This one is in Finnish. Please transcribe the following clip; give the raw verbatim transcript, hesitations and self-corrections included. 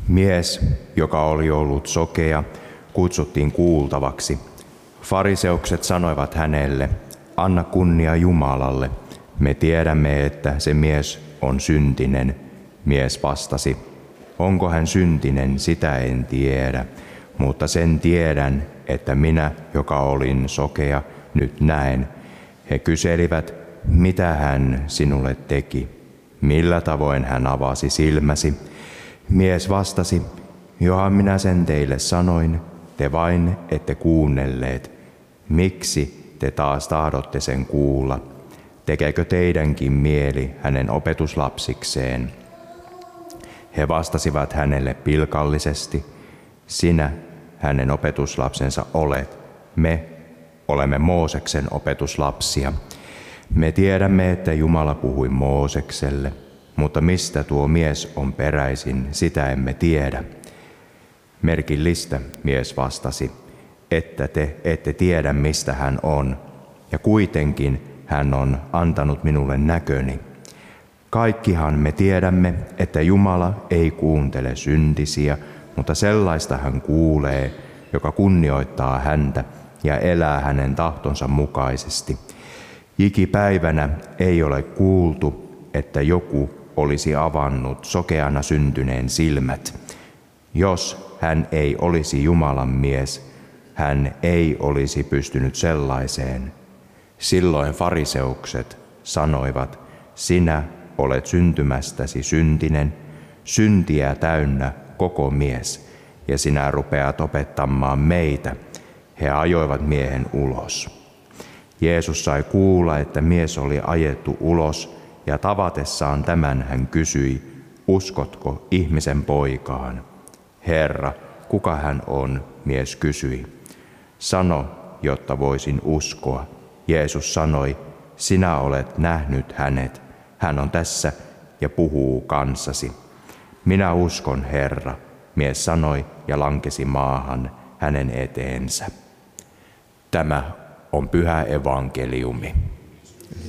Mies, joka oli ollut sokea, kutsuttiin kuultavaksi. Fariseukset sanoivat hänelle, anna kunnia Jumalalle. Me tiedämme, että se mies on syntinen. Mies vastasi, onko hän syntinen, sitä en tiedä, mutta sen tiedän, että minä, joka olin sokea, nyt näen. He kyselivät, mitä hän sinulle teki, millä tavoin hän avasi silmäsi. Mies vastasi, johan minä sen teille sanoin, te vain ette kuunnelleet. Miksi te taas tahdotte sen kuulla? Tekeekö teidänkin mieli hänen opetuslapsikseen? He vastasivat hänelle pilkallisesti, sinä hänen opetuslapsensa olet, me olemme Mooseksen opetuslapsia. Me tiedämme, että Jumala puhui Moosekselle, mutta mistä tuo mies on peräisin, sitä emme tiedä. Merkillistä, mies vastasi, että te ette tiedä, mistä hän on, ja kuitenkin hän on antanut minulle näköni. Kaikkihan me tiedämme, että Jumala ei kuuntele syntisiä, mutta sellaista hän kuulee, joka kunnioittaa häntä ja elää hänen tahtonsa mukaisesti. Ikipäivänä ei ole kuultu, että joku olisi avannut sokeana syntyneen silmät. Jos hän ei olisi Jumalan mies, hän ei olisi pystynyt sellaiseen. Silloin fariseukset sanoivat, sinä olet syntymästäsi syntinen, syntiä täynnä koko mies, ja sinä rupeat opettamaan meitä. He ajoivat miehen ulos. Jeesus sai kuulla, että mies oli ajettu ulos, ja tavatessaan tämän hän kysyi, uskotko ihmisen poikaan? Herra, kuka hän on, mies kysyi. Sano, jotta voisin uskoa. Jeesus sanoi, sinä olet nähnyt hänet. Hän on tässä ja puhuu kanssasi. Minä uskon, Herra, mies sanoi ja lankesi maahan hänen eteensä. Tämä on pyhä evankeliumi.